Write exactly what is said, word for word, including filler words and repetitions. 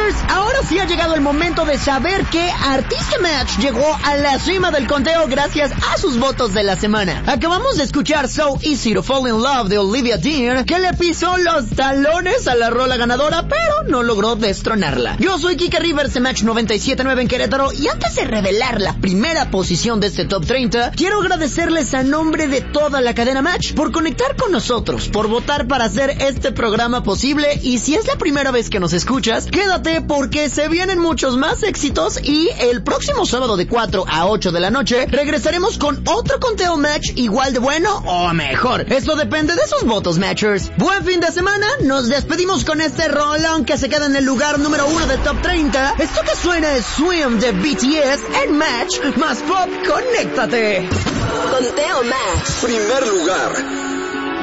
Matchers, ahora sí ha llegado el momento de saber qué Artista Match llegó a la cima del conteo gracias a sus votos de la semana. Acabamos de escuchar So Easy to Fall in Love de Olivia Dean, que le pisó los talones a la rola ganadora, pero no logró destronarla. Yo soy Kike Rivers de Match noventa y siete punto nueve en Querétaro, y antes de revelar la primera posición de este Top treinta, quiero agradecerles a nombre de toda la cadena Match por conectar con nosotros, por votar para hacer este programa posible, y si es la primera vez que nos escuchas, quédate porque se vienen muchos más éxitos y el próximo sábado de cuatro a ocho de la noche regresaremos con otro conteo Match igual de bueno o mejor. Esto depende de sus votos, Matchers. Buen fin de semana, nos despedimos con este rolón que se queda en el lugar número uno del Top treinta. Esto que suena es Swim de B T S en Match más Pop. Conéctate. Conteo Match. Primer lugar.